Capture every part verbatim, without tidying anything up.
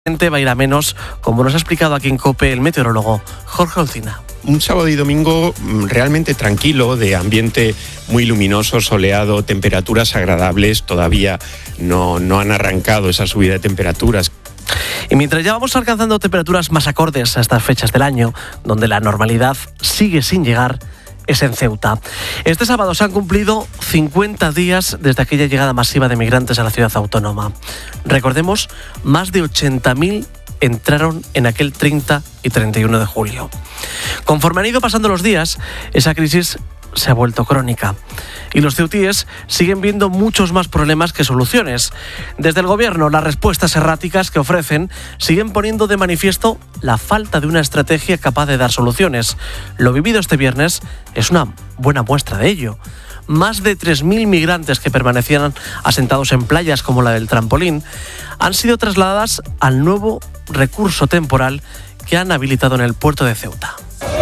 va a ir a menos, como nos ha explicado aquí en COPE el meteorólogo Jorge Olcina. Un sábado y domingo realmente tranquilo, de ambiente muy luminoso, soleado, temperaturas agradables. Todavía no, no han arrancado esa subida de temperaturas. Y mientras ya vamos alcanzando temperaturas más acordes a estas fechas del año, donde la normalidad sigue sin llegar, es en Ceuta. Este sábado se han cumplido cincuenta días desde aquella llegada masiva de migrantes a la ciudad autónoma. Recordemos, más de ochenta mil entraron en aquel treinta y treinta y uno de julio. Conforme han ido pasando los días, esa crisis se ha vuelto crónica. Y los ceutíes siguen viendo muchos más problemas que soluciones. Desde el gobierno, las respuestas erráticas que ofrecen siguen poniendo de manifiesto la falta de una estrategia capaz de dar soluciones. Lo vivido este viernes es una buena muestra de ello. Más de tres mil migrantes que permanecían asentados en playas como la del Trampolín han sido trasladadas al nuevo recurso temporal que han habilitado en el puerto de Ceuta.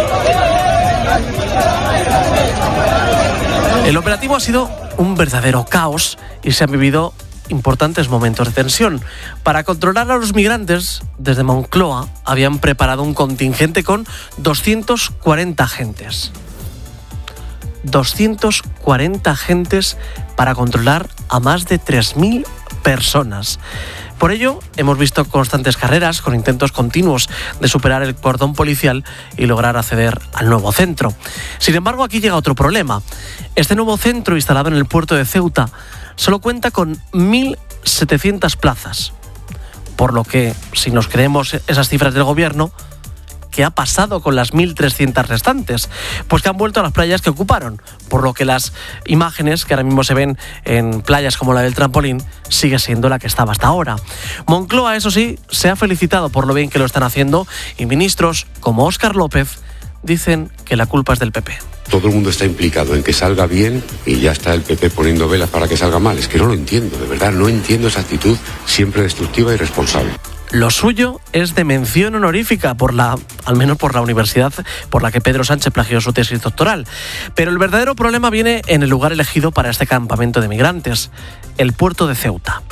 El operativo ha sido un verdadero caos y se han vivido importantes momentos de tensión. Para controlar a los migrantes, desde Moncloa habían preparado un contingente con doscientos cuarenta agentes. doscientos cuarenta agentes para controlar a más de tres mil personas. Por ello, hemos visto constantes carreras con intentos continuos de superar el cordón policial y lograr acceder al nuevo centro. Sin embargo, aquí llega otro problema. Este nuevo centro, instalado en el puerto de Ceuta, solo cuenta con mil setecientas plazas. Por lo que, si nos creemos esas cifras del gobierno, ¿qué ha pasado con las mil trescientas restantes? Pues que han vuelto a las playas que ocuparon, por lo que las imágenes que ahora mismo se ven en playas como la del Trampolín sigue siendo la que estaba hasta ahora. Moncloa, eso sí, se ha felicitado por lo bien que lo están haciendo y ministros como Óscar López dicen que la culpa es del P P. Todo el mundo está implicado en que salga bien y ya está el P P poniendo velas para que salga mal. Es que no lo entiendo, de verdad, no entiendo esa actitud siempre destructiva y irresponsable. Lo suyo es de mención honorífica por la, al menos por la universidad por la que Pedro Sánchez plagió su tesis doctoral. Pero el verdadero problema viene en el lugar elegido para este campamento de migrantes, el puerto de Ceuta.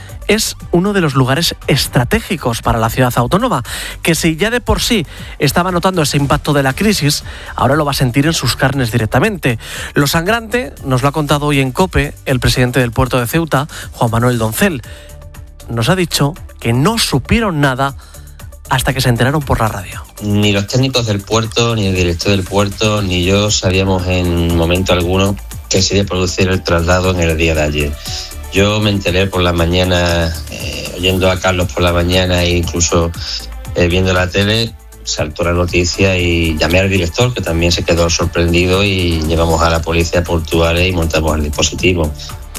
Es uno de los lugares estratégicos para la ciudad autónoma, que si ya de por sí estaba notando ese impacto de la crisis, ahora lo va a sentir en sus carnes directamente. Lo sangrante nos lo ha contado hoy en COPE el presidente del puerto de Ceuta, Juan Manuel Doncel. Nos ha dicho que no supieron nada hasta que se enteraron por la radio. Ni los técnicos del puerto, ni el director del puerto, ni yo sabíamos en momento alguno que se iba a producir el traslado en el día de ayer. Yo me enteré por la mañana, eh, oyendo a Carlos por la mañana e incluso eh, viendo la tele, saltó la noticia y llamé al director, que también se quedó sorprendido, y llevamos a la policía portuaria y montamos el dispositivo.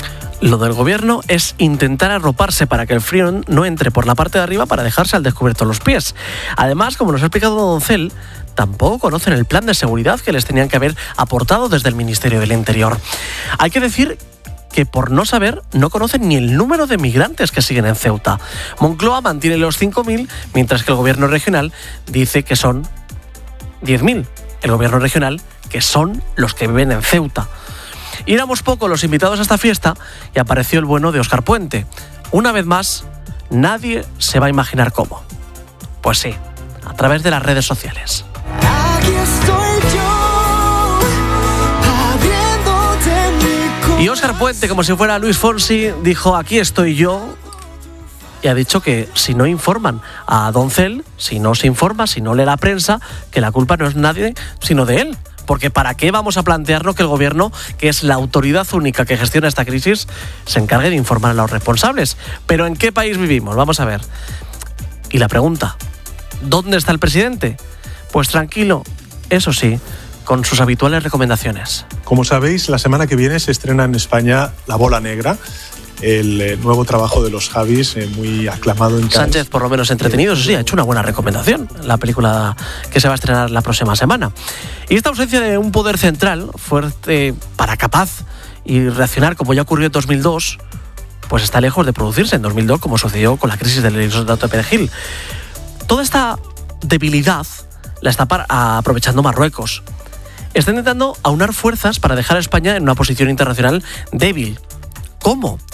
Lo del gobierno es intentar arroparse para que el frío no entre por la parte de arriba para dejarse al descubierto los pies. Además, como nos ha explicado Doncel, tampoco conocen el plan de seguridad que les tenían que haber aportado desde el Ministerio del Interior. Hay que decir que por no saber, no conocen ni el número de migrantes que siguen en Ceuta. Moncloa mantiene los cinco mil, mientras que el gobierno regional dice que son diez mil. El gobierno regional, que son los que viven en Ceuta. Y éramos pocos los invitados a esta fiesta y apareció el bueno de Óscar Puente. Una vez más, nadie se va a imaginar cómo. Pues sí, a través de las redes sociales. Aquí estoy yo, abriéndote mi corazón. Y Óscar Puente, como si fuera Luis Fonsi, dijo: aquí estoy yo. Y ha dicho que si no informan a Doncel, si no se informa, si no lee la prensa, que la culpa no es nadie sino de él. Porque ¿para qué vamos a plantearnos que el gobierno, que es la autoridad única que gestiona esta crisis, se encargue de informar a los responsables? ¿Pero en qué país vivimos? Vamos a ver. Y la pregunta, ¿dónde está el presidente? Pues tranquilo, eso sí, con sus habituales recomendaciones. Como sabéis, la semana que viene se estrena en España La Bola Negra, el eh, nuevo trabajo de los Javis, eh, muy aclamado en Cannes. Sánchez, por lo menos entretenido, eso sí, ha hecho una buena recomendación, la película que se va a estrenar la próxima semana. Y esta ausencia de un poder central fuerte para capaz y reaccionar como ya ocurrió en dos mil dos, pues está lejos de producirse en dos mil dos, como sucedió con la crisis del isótopo de Perejil. Toda esta debilidad la está aprovechando Marruecos. Está intentando aunar fuerzas para dejar a España en una posición internacional débil. ¿Cómo?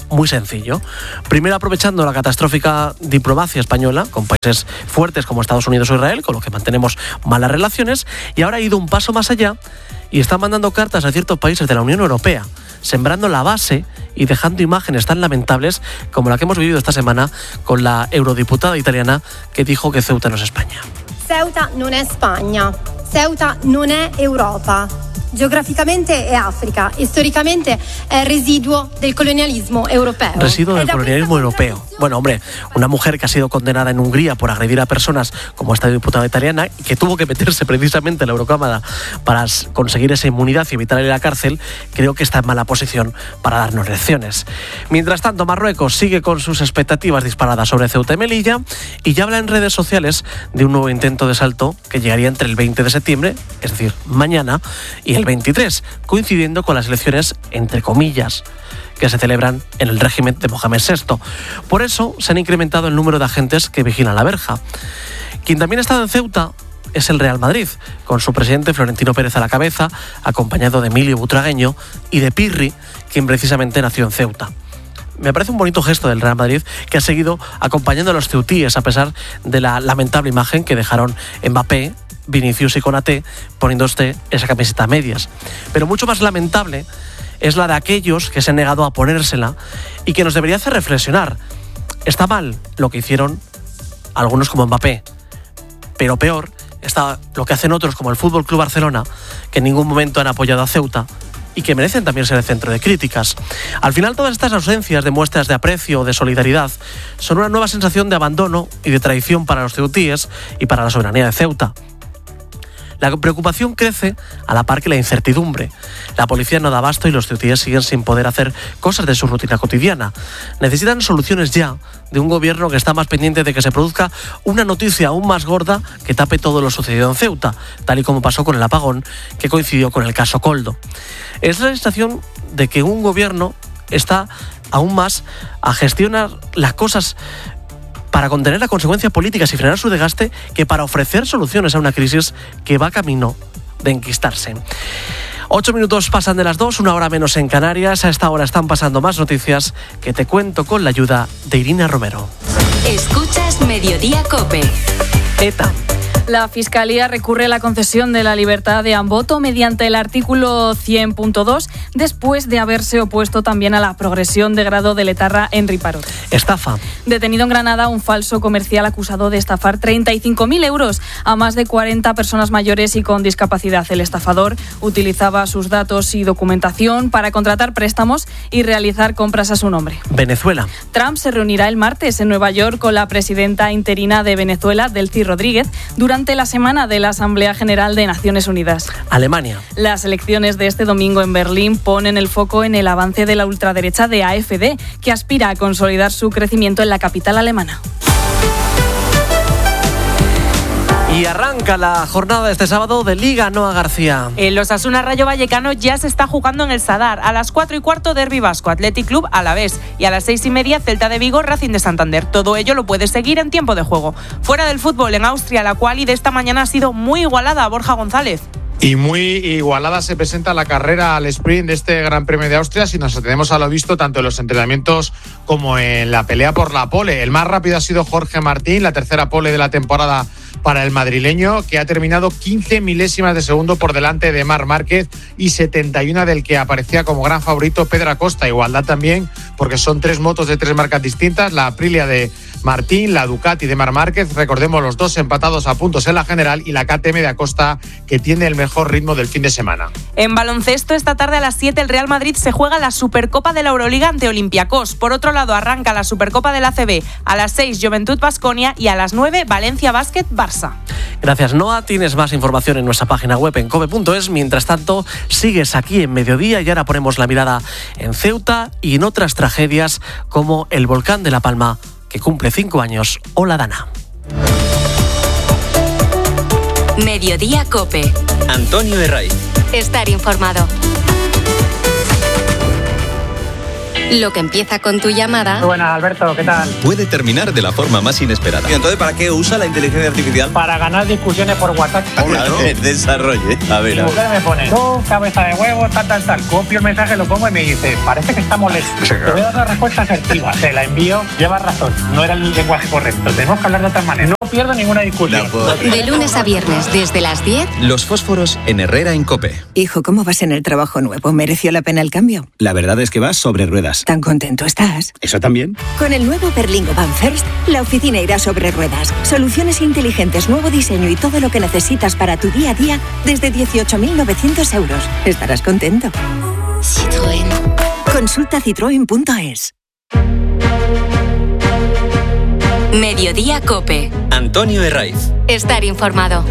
muy sencillo. Primero, aprovechando la catastrófica diplomacia española con países fuertes como Estados Unidos o Israel, con los que mantenemos malas relaciones, y ahora ha ido un paso más allá y está mandando cartas a ciertos países de la Unión Europea, sembrando la base y dejando imágenes tan lamentables como la que hemos vivido esta semana con la eurodiputada italiana que dijo que Ceuta no es España. Ceuta non è Spagna, Ceuta non è Europa. Geograficamente è África y históricamente è residuo del colonialismo europeo. Residuo del colonialismo europeo. Bueno, hombre, una mujer que ha sido condenada en Hungría por agredir a personas como esta diputada italiana y que tuvo que meterse precisamente en la Eurocámara para conseguir esa inmunidad y evitar ir a la cárcel, creo que está en mala posición para darnos lecciones. Mientras tanto, Marruecos sigue con sus expectativas disparadas sobre Ceuta y Melilla y ya habla en redes sociales de un nuevo intento de salto que llegaría entre el veinte de septiembre, es decir, mañana, y el veintitrés, coincidiendo con las elecciones, entre comillas, que se celebran en el régimen de Mohamed sexto. Por eso se han incrementado el número de agentes que vigilan la verja. Quien también ha estado en Ceuta es el Real Madrid, con su presidente Florentino Pérez a la cabeza, acompañado de Emilio Butragueño y de Pirri, quien precisamente nació en Ceuta. Me parece un bonito gesto del Real Madrid, que ha seguido acompañando a los ceutíes a pesar de la lamentable imagen que dejaron Mbappé, Vinicius y Konaté poniéndose esa camiseta a medias. Pero mucho más lamentable es la de aquellos que se han negado a ponérsela y que nos debería hacer reflexionar. Está mal lo que hicieron algunos como Mbappé, pero peor está lo que hacen otros como el F C Barcelona, que en ningún momento han apoyado a Ceuta y que merecen también ser el centro de críticas. Al final, todas estas ausencias de muestras de aprecio o de solidaridad son una nueva sensación de abandono y de traición para los ceutíes y para la soberanía de Ceuta. La preocupación crece a la par que la incertidumbre. La policía no da abasto y los ceutíes siguen sin poder hacer cosas de su rutina cotidiana. Necesitan soluciones ya de un gobierno que está más pendiente de que se produzca una noticia aún más gorda que tape todo lo sucedido en Ceuta, tal y como pasó con el apagón que coincidió con el caso Koldo. Es la sensación de que un gobierno está aún más a gestionar las cosas para contener las consecuencias políticas y frenar su desgaste que para ofrecer soluciones a una crisis que va camino de enquistarse. Ocho minutos pasan de las dos, una hora menos en Canarias. A esta hora están pasando más noticias que te cuento con la ayuda de Irina Romero. Escuchas Mediodía COPE. ETA. La Fiscalía recurre a la concesión de la libertad de Amboto mediante el artículo cien punto dos, después de haberse opuesto también a la progresión de grado del etarra Henry Parot. Estafa. Detenido en Granada un falso comercial acusado de estafar treinta y cinco mil euros a más de cuarenta personas mayores y con discapacidad. El estafador utilizaba sus datos y documentación para contratar préstamos y realizar compras a su nombre. Venezuela. Trump se reunirá el martes en Nueva York con la presidenta interina de Venezuela, Delcy Rodríguez, durante durante la semana de la Asamblea General de Naciones Unidas. Alemania. Las elecciones de este domingo en Berlín ponen el foco en el avance de la ultraderecha de A F D, que aspira a consolidar su crecimiento en la capital alemana. Y arranca la jornada de este sábado de Liga Noa García. El Osasuna Rayo Vallecano ya se está jugando en el Sadar. A las cuatro y cuarto, Derbi Vasco, Athletic Club Alavés. Y a las seis y media, Celta de Vigo, Racing de Santander. Todo ello lo puedes seguir en tiempo de juego. Fuera del fútbol, en Austria, la quali de esta mañana ha sido muy igualada. Borja González. Y muy igualada se presenta la carrera al sprint de este Gran Premio de Austria, si nos atenemos a lo visto tanto en los entrenamientos como en la pelea por la pole. El más rápido ha sido Jorge Martín, la tercera pole de la temporada para el madrileño, que ha terminado quince milésimas de segundo por delante de Marc Márquez y setenta y uno del que aparecía como gran favorito Pedro Acosta. Igualdad también, porque son tres motos de tres marcas distintas, la Aprilia de Martín, la Ducati de Marc Márquez, recordemos los dos empatados a puntos en la general, y la K T M de Acosta, que tiene el mejor ritmo del fin de semana. En baloncesto, esta tarde a las siete el Real Madrid se juega la Supercopa de la Euroliga ante Olympiacos. Por otro lado, arranca la Supercopa de la A C B. A las seis, Juventud Baskonia, y a las nueve, Valencia Basket Barça. Gracias, Noa. Tienes más información en nuestra página web en cope punto es. Mientras tanto, sigues aquí en Mediodía y ahora ponemos la mirada en Ceuta y en otras tragedias como el volcán de La Palma, que cumple cinco años, o la Dana. Mediodía COPE. Antonio Herraiz. Estar informado. Lo que empieza con tu llamada... Muy buenas, Alberto, ¿qué tal? Puede terminar de la forma más inesperada. ¿Y entonces para qué usa la inteligencia artificial? Para ganar discusiones por WhatsApp. Claro, desarrolle. A ver, Mi a ver. mujer me pone, tú, cabeza de huevo, tal, tal, tal. Copio el mensaje, lo pongo y me dice, parece que está molesto. Te voy a dar una respuesta asertiva. Te la envío, llevas razón. No era el lenguaje correcto. Tenemos que hablar de otra manera. No pierdo ninguna discusión. De lunes a viernes, desde las diez. Los fósforos en Herrera en COPE. Hijo, ¿cómo vas en el trabajo nuevo? ¿Mereció la pena el cambio? La verdad es que vas sobre ruedas. ¿Tan contento estás? ¿Eso también? Con el nuevo Berlingo Van First, la oficina irá sobre ruedas. Soluciones inteligentes, nuevo diseño y todo lo que necesitas para tu día a día desde dieciocho mil novecientos euros. Estarás contento. Citroën. Consulta citroen punto es. Mediodía COPE. Antonio Herraiz. Estar informado.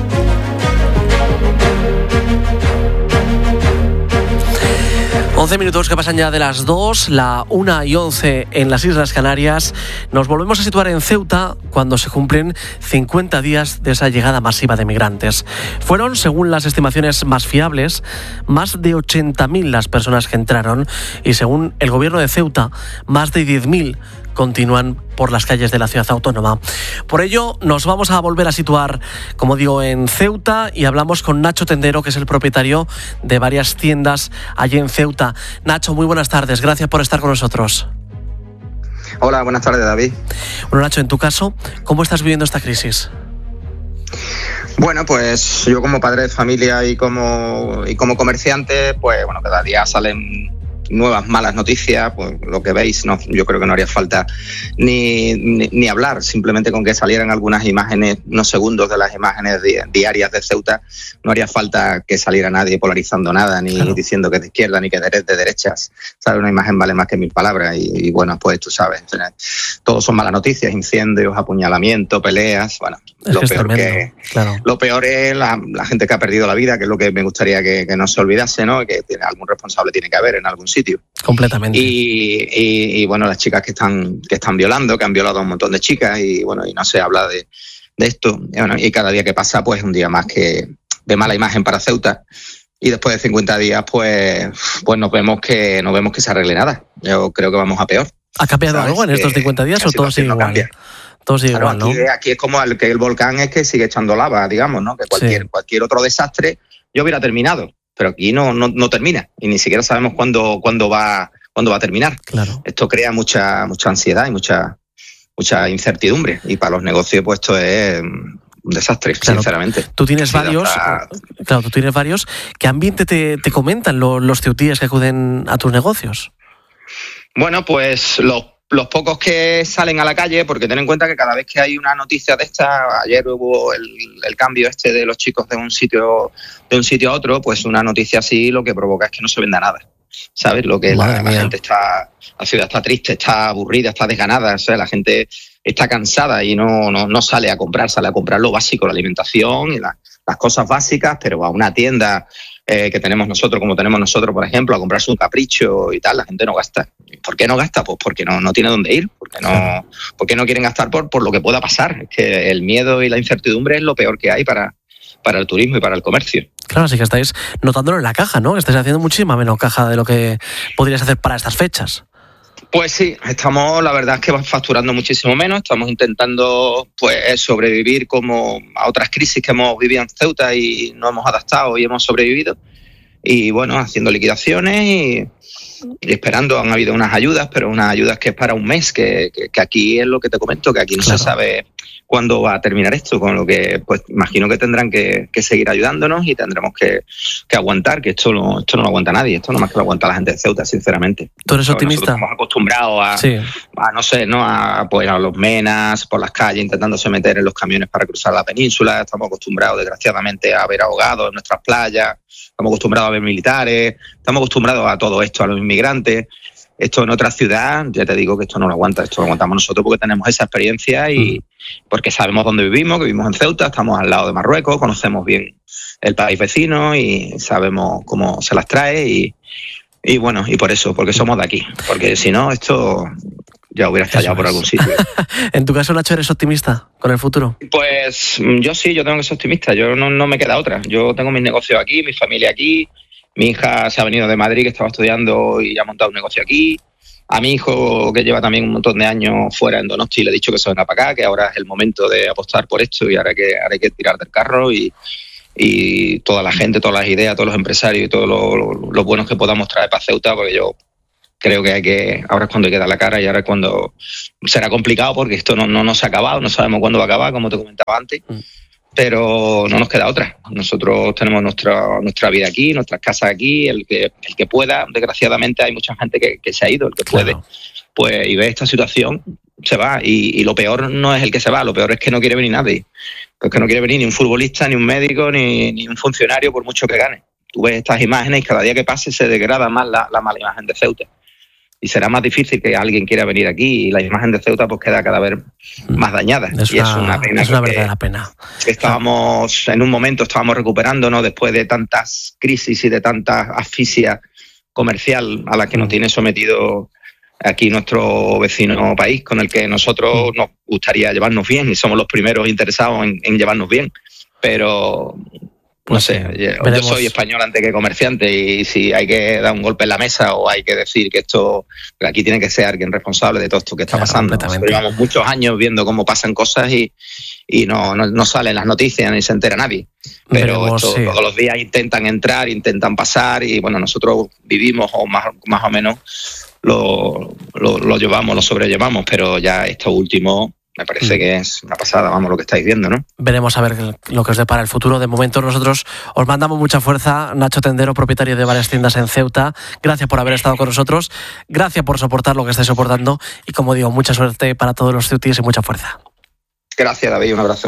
once minutos que pasan ya de las dos, la una y once en las Islas Canarias. Nos volvemos a situar en Ceuta cuando se cumplen cincuenta días de esa llegada masiva de migrantes. Fueron, según las estimaciones más fiables, más de ochenta mil las personas que entraron y, según el gobierno de Ceuta, más de diez mil continúan por las calles de la ciudad autónoma. Por ello, nos vamos a volver a situar, como digo, en Ceuta y hablamos con Nacho Tendero, que es el propietario de varias tiendas allí en Ceuta. Nacho, muy buenas tardes. Gracias por estar con nosotros. Hola, buenas tardes, David. Bueno, Nacho, en tu caso, ¿cómo estás viviendo esta crisis? Bueno, pues yo como padre de familia y como, y como comerciante, pues bueno, cada día salen nuevas malas noticias, pues lo que veis, no, yo creo que no haría falta ni, ni, ni hablar, simplemente con que salieran algunas imágenes, unos segundos de las imágenes di, diarias de Ceuta, no haría falta que saliera nadie polarizando nada, ni claro. diciendo que es de izquierda ni que es de derechas, ¿sabes? Una imagen vale más que mil palabras y, y bueno, pues tú sabes, todos son malas noticias, incendios, apuñalamientos, peleas, bueno, es lo que peor que claro. lo peor es la, la gente que ha perdido la vida, que es lo que me gustaría que, que no se olvidase, ¿no? Que tiene, algún responsable tiene que haber en algún sitio. Completamente. Y, y, y bueno, las chicas que están que están violando, que han violado a un montón de chicas y bueno, y no se habla de, de esto. Y, bueno, y cada día que pasa, pues un día más que de mala imagen para Ceuta. Y después de cincuenta días, pues, pues nos vemos que no vemos que se arregle nada. Yo creo que vamos a peor. ¿Ha cambiado ¿sabes? algo en estos cincuenta días o todo sigue no igual? Cambia. Todo sigue claro, igual, ¿no? Aquí, aquí es como el, que el volcán es que sigue echando lava, digamos, ¿no? Que cualquier, Sí. cualquier otro desastre ya hubiera terminado. Pero aquí no, no, no termina. Y ni siquiera sabemos cuándo, cuándo va, cuándo va a terminar. Claro. Esto crea mucha, mucha ansiedad y mucha, mucha incertidumbre. Y para los negocios, pues esto es un desastre, Claro. sinceramente. Tú tienes Sí, varios, hasta- claro, tú tienes varios. ¿Qué ambiente te, te comentan los, los ceutíes que acuden a tus negocios? Bueno, pues los, los pocos que salen a la calle, porque ten en cuenta que cada vez que hay una noticia de esta, ayer hubo el, el cambio este de los chicos de un sitio de un sitio a otro, pues una noticia así lo que provoca es que no se venda nada. ¿Sabes? Lo que la, la gente está, la ciudad está triste, está aburrida, está desganada, o sea, la gente está cansada y no, no, no sale a comprar, sale a comprar lo básico, la alimentación y la, las cosas básicas, pero a una tienda eh, que tenemos nosotros, como tenemos nosotros, por ejemplo, a comprarse un capricho y tal, la gente no gasta. ¿Por qué no gasta? Pues porque no, no tiene dónde ir, porque no, porque no quieren gastar por, por lo que pueda pasar. Es que el miedo y la incertidumbre es lo peor que hay para, para el turismo y para el comercio. Claro, así que estáis notándolo en la caja, ¿no? Estáis haciendo muchísima menos caja de lo que podrías hacer para estas fechas. Pues sí, estamos, la verdad es que facturando muchísimo menos, estamos intentando pues sobrevivir como a otras crisis que hemos vivido en Ceuta y nos hemos adaptado y hemos sobrevivido. Y bueno, haciendo liquidaciones y, y esperando, han habido unas ayudas, pero unas ayudas que es para un mes, que, que, que aquí es lo que te comento, que aquí no Claro. se sabe cuándo va a terminar esto, con lo que pues imagino que tendrán que, que seguir ayudándonos y tendremos que, que aguantar, que esto no, esto no lo aguanta nadie, esto no más que lo aguanta la gente de Ceuta, sinceramente. ¿Tú eres Pero optimista? Nosotros estamos acostumbrados a, Sí. a, no sé, ¿no? A, pues, a los menas por las calles intentándose meter en los camiones para cruzar la península, estamos acostumbrados desgraciadamente a ver ahogados en nuestras playas, estamos acostumbrados a ver militares, estamos acostumbrados a todo esto, a los inmigrantes. Esto en otra ciudad, ya te digo que esto no lo aguanta, esto lo aguantamos nosotros porque tenemos esa experiencia y porque sabemos dónde vivimos, que vivimos en Ceuta, estamos al lado de Marruecos, conocemos bien el país vecino y sabemos cómo se las trae y, y bueno, y por eso, porque somos de aquí, porque si no, esto ya hubiera estallado por algún sitio. En tu caso, Nacho, ¿eres optimista con el futuro? Pues yo sí, yo tengo que ser optimista, yo no, no me queda otra, yo tengo mis negocios aquí, mi familia aquí. Mi hija se ha venido de Madrid, que estaba estudiando y ha montado un negocio aquí. a mi hijo, que lleva también un montón de años fuera en Donosti, le he dicho que se venga para acá, que ahora es el momento de apostar por esto y ahora hay que, ahora hay que tirar del carro y, y toda la gente, todas las ideas, todos los empresarios y todos los lo, lo buenos que podamos traer para Ceuta, porque yo creo que hay que, ahora es cuando hay que dar la cara y ahora es cuando será complicado porque esto no, no, no se ha acabado, no sabemos cuándo va a acabar, como te comentaba antes. Mm. Pero no nos queda otra. Nosotros tenemos nuestra nuestra vida aquí, nuestras casas aquí. El que el que pueda, desgraciadamente hay mucha gente que, que se ha ido. El que claro. puede, pues y ve esta situación, se va. Y, y lo peor no es el que se va, lo peor es que no quiere venir nadie. Porque no quiere venir ni un futbolista, ni un médico, ni, ni un funcionario, por mucho que gane. Tú ves estas imágenes y cada día que pase se degrada más la, la mala imagen de Ceuta. Y será más difícil que alguien quiera venir aquí y la imagen de Ceuta pues queda cada vez más dañada. Es y una, es una pena. Es una verdadera pena. Estábamos, en un momento estábamos recuperándonos después de tantas crisis y de tanta asfixia comercial a la que nos tiene sometido aquí nuestro vecino país, con el que nosotros nos gustaría llevarnos bien y somos los primeros interesados en, en llevarnos bien. Pero... No sé, yo, yo soy español antes que comerciante y si hay que dar un golpe en la mesa o hay que decir que esto, que aquí tiene que ser alguien responsable de todo esto que está claro, pasando. Nosotros llevamos muchos años viendo cómo pasan cosas y, y no, no, no salen las noticias ni se entera nadie. Pero Veremos, esto, sí. todos los días intentan entrar, intentan pasar y bueno, nosotros vivimos o más, más o menos lo, lo, lo llevamos, lo sobrellevamos, pero ya esto último... Me parece que es una pasada, vamos, lo que estáis viendo, ¿no? Veremos a ver lo que os depara el futuro. De momento nosotros os mandamos mucha fuerza. Nacho Tendero, propietario de varias tiendas en Ceuta. Gracias por haber estado con nosotros. Gracias por soportar lo que estáis soportando. Y como digo, mucha suerte para todos los ceutíes y mucha fuerza. Gracias, David. Un abrazo.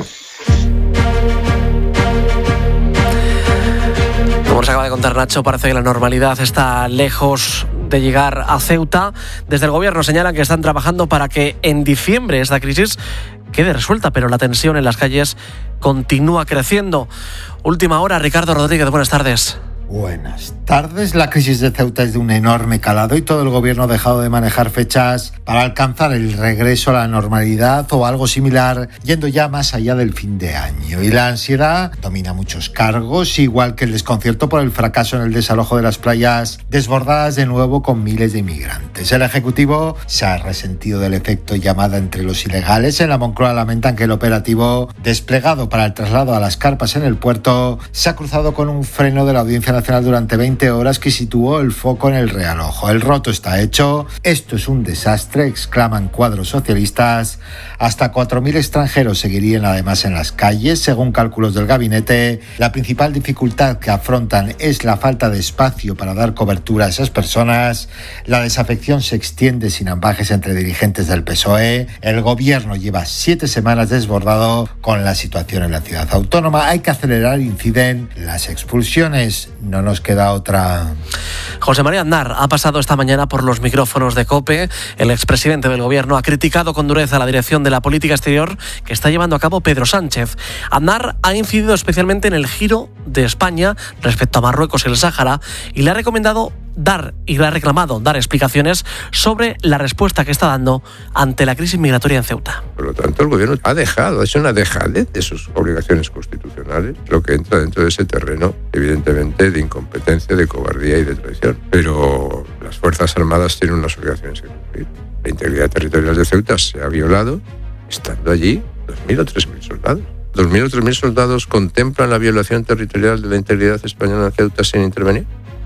Como nos acaba de contar Nacho, parece que la normalidad está lejos de llegar a Ceuta. Desde el gobierno señalan que están trabajando para que en diciembre esta crisis quede resuelta, pero la tensión en las calles continúa creciendo. Última hora, Ricardo Rodríguez, buenas tardes. Buenas tardes. La crisis de Ceuta es de un enorme calado y todo el gobierno ha dejado de manejar fechas para alcanzar el regreso a la normalidad o algo similar, yendo ya más allá del fin de año. Y la ansiedad domina muchos cargos, igual que el desconcierto por el fracaso en el desalojo de las playas desbordadas de nuevo con miles de inmigrantes. El Ejecutivo se ha resentido del efecto llamada entre los ilegales. En la Moncloa lamentan que el operativo desplegado para el traslado a las carpas en el puerto se ha cruzado con un freno de la Audiencia Nacional durante veinte horas que situó el foco en el Realojo. El roto está hecho, esto es un desastre, exclaman cuadros socialistas. Hasta cuatro mil extranjeros seguirían además en las calles. Según cálculos del gabinete, la principal dificultad que afrontan es la falta de espacio para dar cobertura a esas personas. La desafección se extiende sin ambajes entre dirigentes del P S O E. El gobierno lleva siete semanas desbordado con la situación en la ciudad autónoma. Hay que acelerar, inciden las expulsiones. No nos queda otra. José María Aznar ha pasado esta mañana por los micrófonos de COPE. El expresidente del gobierno ha criticado con dureza la dirección de la política exterior que está llevando a cabo Pedro Sánchez. Aznar ha incidido especialmente en el giro de España respecto a Marruecos y el Sáhara y le ha recomendado dar y le ha reclamado dar explicaciones sobre la respuesta que está dando ante la crisis migratoria en Ceuta. Por lo tanto, el gobierno ha dejado, es una dejadez de sus obligaciones constitucionales, lo que entra dentro de ese terreno, evidentemente, de incompetencia, de cobardía y de traición. Pero las Fuerzas Armadas tienen unas obligaciones que cumplir. La integridad territorial de Ceuta se ha violado estando allí dos mil o tres mil soldados. ¿dos mil o tres mil soldados contemplan la violación territorial de la integridad española en Ceuta sin intervenir?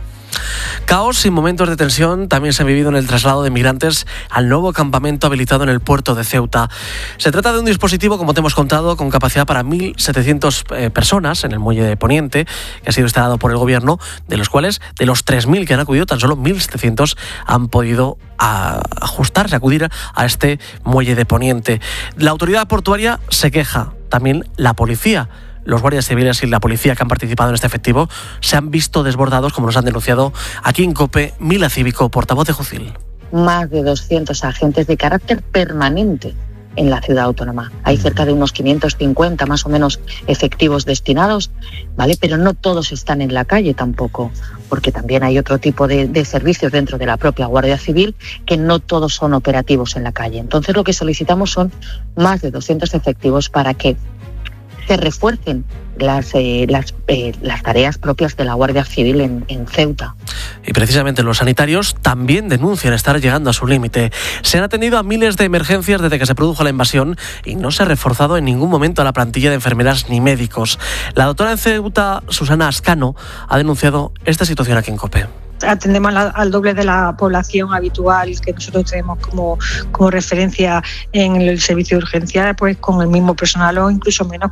Caos y momentos de tensión también se han vivido en el traslado de migrantes al nuevo campamento habilitado en el puerto de Ceuta. Se trata de un dispositivo, como te hemos contado, con capacidad para mil setecientas eh, personas en el muelle de Poniente, que ha sido instalado por el gobierno, de los cuales, de los tres mil que han acudido, tan solo mil setecientos han podido a, ajustarse, acudir a este muelle de Poniente. La autoridad portuaria se queja, también la policía. Los guardias civiles y la policía que han participado en este efectivo se han visto desbordados, como nos han denunciado aquí en COPE Mila Cívico, portavoz de Jucil. Más de doscientos agentes de carácter permanente en la ciudad autónoma. Hay cerca de unos quinientos cincuenta más o menos efectivos destinados, ¿vale? Pero no todos están en la calle tampoco, porque también hay otro tipo de, de servicios dentro de la propia Guardia Civil que no todos son operativos en la calle. Entonces lo que solicitamos son más de doscientos efectivos para que se refuercen las, eh, las, eh, las tareas propias de la Guardia Civil en, en Ceuta. Y precisamente los sanitarios también denuncian estar llegando a su límite. Se han atendido a miles de emergencias desde que se produjo la invasión y no se ha reforzado en ningún momento a la plantilla de enfermeras ni médicos. La doctora en Ceuta, Susana Ascano, ha denunciado esta situación aquí en COPE. Atendemos al doble de la población habitual que nosotros tenemos como, como referencia en el servicio de urgencia, pues con el mismo personal o incluso menos.